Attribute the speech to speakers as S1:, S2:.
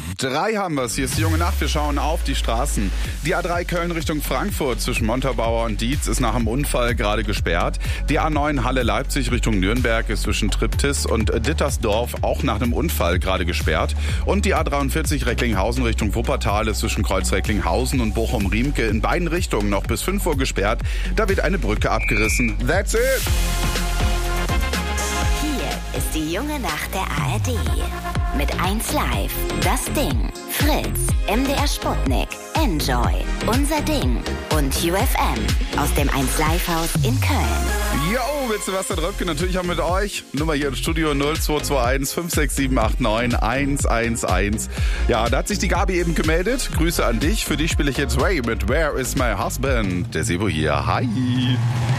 S1: 3 haben wir es. Hier ist die junge Nacht. Wir schauen auf die Straßen. Die A3 Köln Richtung Frankfurt zwischen Montabaur und Dietz ist nach einem Unfall gerade gesperrt. Die A9 Halle Leipzig Richtung Nürnberg ist zwischen Triptis und Dittersdorf auch nach einem Unfall gerade gesperrt. Und die A43 Recklinghausen Richtung Wuppertal ist zwischen Kreuz Recklinghausen und Bochum-Riemke in beiden Richtungen noch bis 5 Uhr gesperrt. Da wird eine Brücke abgerissen. That's it!
S2: Hier ist die junge Nacht der ARD. Mit 1 Live, Das Ding, Fritz, MDR Sputnik, Enjoy, Unser Ding und UFM aus dem 1 Live Haus in Köln.
S1: Yo, willst du was da drücken? Natürlich auch mit euch. Nummer hier im Studio 0221 56789 111. Ja, da hat sich die Gabi eben gemeldet. Grüße an dich. Für dich spiele ich jetzt Ray mit Where is my husband? Der Sebo hier. Hi.